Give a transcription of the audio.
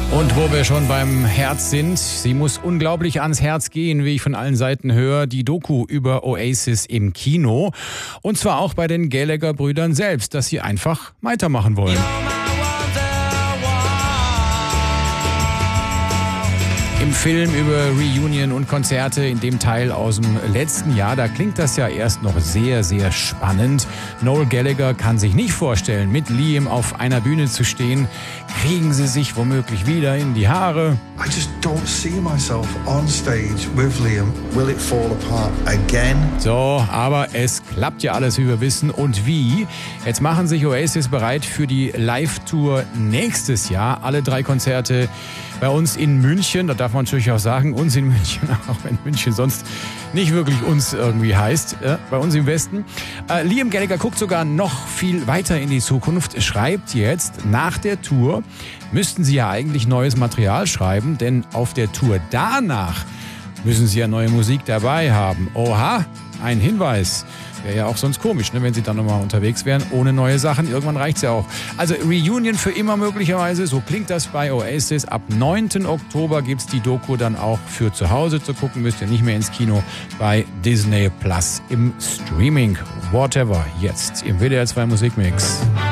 Und wo wir schon beim Herz sind, sie muss unglaublich ans Herz gehen, wie ich von allen Seiten höre, die Doku über Oasis im Kino. Und zwar auch bei den Gallagher-Brüdern selbst, dass sie einfach weitermachen wollen. Im Film über Reunion und Konzerte in dem Teil aus dem letzten Jahr, da klingt das ja erst noch sehr, sehr spannend. Noel Gallagher kann sich nicht vorstellen, mit Liam auf einer Bühne zu stehen. Kriegen sie sich womöglich wieder in die Haare? I just don't see myself on stage with Liam. Will it fall apart again? So, aber es klappt ja alles, wie wir wissen. Und wie? Jetzt machen sich Oasis bereit für die Live-Tour nächstes Jahr. Alle 3 Konzerte bei uns in München. Da darf man natürlich auch sagen, uns in München, auch wenn München sonst nicht wirklich uns irgendwie heißt, bei uns im Westen. Liam Gallagher guckt sogar noch viel weiter in die Zukunft, schreibt jetzt, nach der Tour müssten sie ja eigentlich neues Material schreiben, denn auf der Tour danach müssen sie ja neue Musik dabei haben. Oha, ein Hinweis. Wäre ja auch sonst komisch, ne, wenn sie dann nochmal unterwegs wären, ohne neue Sachen. Irgendwann reicht's ja auch. Also Reunion für immer möglicherweise, so klingt das bei Oasis. Ab 9. Oktober gibt's die Doku dann auch für zu Hause zu gucken. Müsst ihr nicht mehr ins Kino, bei Disney Plus im Streaming. Whatever, jetzt im WDR 2 Musikmix.